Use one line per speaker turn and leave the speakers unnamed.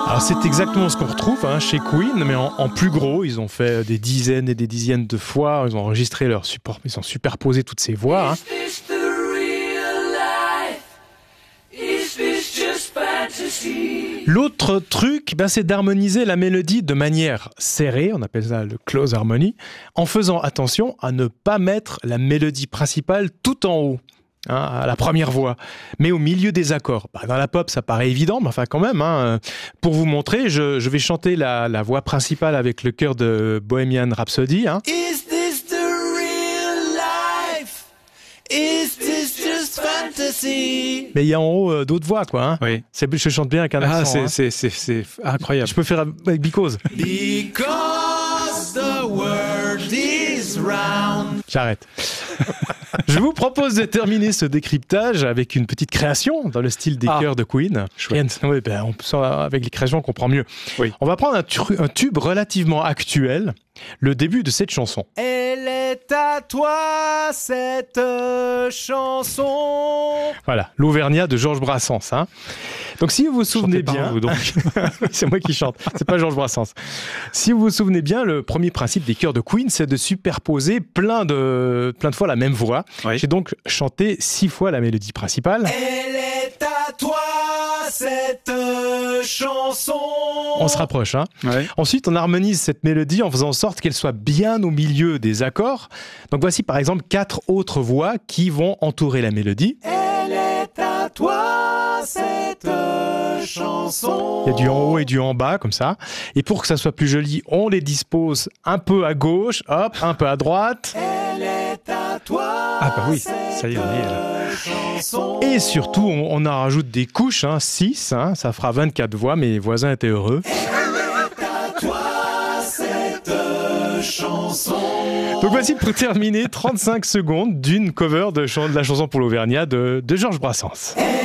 Alors c'est exactement ce qu'on retrouve chez Queen, mais en plus gros. Ils ont fait des dizaines et des dizaines de fois. Ils ont enregistré leur support, ils ont superposé toutes ces voix. L'autre truc, c'est d'harmoniser la mélodie de manière serrée, on appelle ça le close harmony, en faisant attention à ne pas mettre la mélodie principale tout en haut. À la première voix, mais au milieu des accords. Dans la pop, ça paraît évident, mais enfin quand même. Pour vous montrer, je vais chanter la voix principale avec le chœur de Bohemian Rhapsody.
Is this the real life? Is this just fantasy?
Mais il y a en haut d'autres voix, quoi.
Oui.
Je chante bien avec un accent.
C'est incroyable.
Je peux faire avec Because.
Because the world is round.
J'arrête. Je vous propose de terminer ce décryptage avec une petite création dans le style des chœurs de Queen. Oui, avec les créations, on comprend mieux.
Oui.
On va prendre un tube relativement actuel, le début de cette chanson.
Elle est à toi, cette chanson.
Voilà, l'Auvergnat de Georges Brassens. Donc si vous vous souvenez bien...
Vous, donc.
C'est moi qui chante, c'est pas Georges Brassens. Si vous vous souvenez bien, le premier principe des chœurs de Queen, c'est de superposer plein de fois la même voix.
Oui.
J'ai donc chanté 6 fois la mélodie principale.
Elle est à toi, cette chanson.
On se rapproche.
Ouais.
Ensuite, on harmonise cette mélodie en faisant en sorte qu'elle soit bien au milieu des accords. Donc voici par exemple 4 autres voix qui vont entourer la mélodie.
Elle est à toi, cette chanson.
Il y a du en haut et du en bas, comme ça. Et pour que ça soit plus joli, on les dispose un peu à gauche, hop, un peu à droite.
Elle est à toi.
Ah bah oui, ça y est, on y est là.
Chanson.
Et surtout, on en rajoute des couches, 6, ça fera 24 voix, mes voisins étaient heureux.
À toi, cette chanson.
Donc voici pour terminer 35 secondes d'une cover de la chanson pour l'Auvergnat de Georges Brassens.